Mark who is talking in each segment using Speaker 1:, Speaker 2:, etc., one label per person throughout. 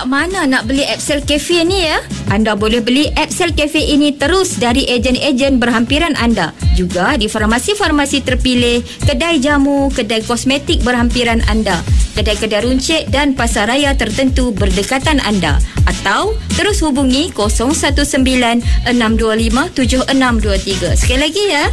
Speaker 1: kat mana nak beli Epsel Cafe ni ya? Anda boleh beli Epsel Cafe ini terus dari ejen-ejen berhampiran anda. Juga di farmasi-farmasi terpilih, kedai jamu, kedai kosmetik berhampiran anda, kedai-kedai runcit dan pasaraya tertentu berdekatan anda. Atau terus hubungi 019-625-7623. Sekali lagi ya,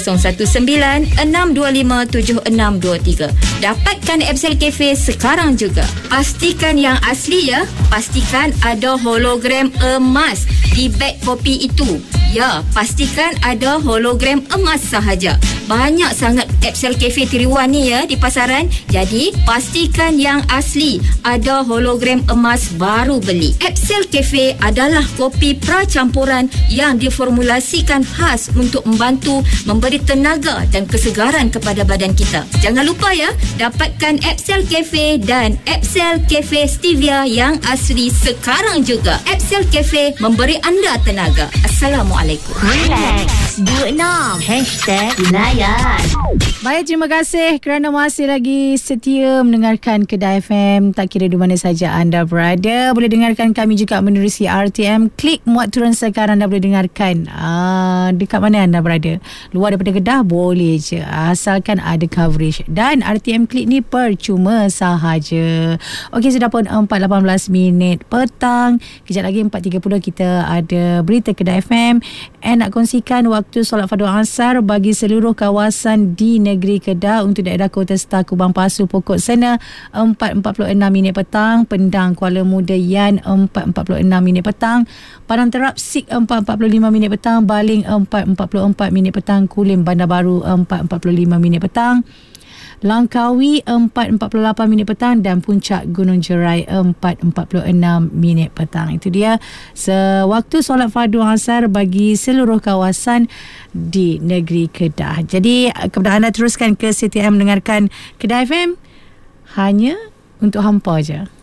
Speaker 1: 019-625-7623. Dapatkan Epsel Cafe sekarang juga. Pastikan yang asli ya. Pastikan ada hologram emas di beg kopi itu. Ya, pastikan ada hologram emas sahaja. Banyak sangat Epsel Cafe tiruan ni ya di pasaran. Jadi, pastikan yang asli. Ada hologram emas baru beli. Epsel Cafe adalah kopi pra-campuran yang diformulasikan khas untuk membantu memberi tenaga dan kesegaran kepada badan kita. Jangan lupa ya, dapatkan Epsel Cafe dan Epsel Cafe Stevia yang asli sekarang juga. Epsel Cafe memberi anda tenaga. Assalamualaikum.
Speaker 2: Relax 26 #Layan.
Speaker 3: Baik, terima kasih kerana masih lagi setia mendengarkan Kedah FM. Tak kira di mana saja anda berada, boleh dengarkan kami juga menerusi RTM. Klik muat turun sekarang anda boleh dengarkan. Dekat mana anda berada, luar daripada Kedah boleh je, asalkan ada coverage. Dan RTM Klik ni percuma sahaja. Okey, sudah pun 4.18 petang. Kejap lagi 4.30 kita ada berita Kedah FM. And nak kongsikan waktu solat fardu asar bagi seluruh kawasan di negeri Kedah untuk daerah Kota Star, Kubang Pasu, Pokok Sena 4.46 petang, Pendang, Kuala Muda, Yan 4.46 petang, Padang Terap, Sik 4.45 petang, Baling 4.44 petang, Kulim, Bandar Baru 4.45 petang, Langkawi 4.48 petang dan Puncak Gunung Jerai 4.46 petang. Itu dia sewaktu solat fardu asar bagi seluruh kawasan di negeri Kedah. Jadi kepada anda teruskan ke CTM mendengarkan Kedah FM hanya untuk hampa je.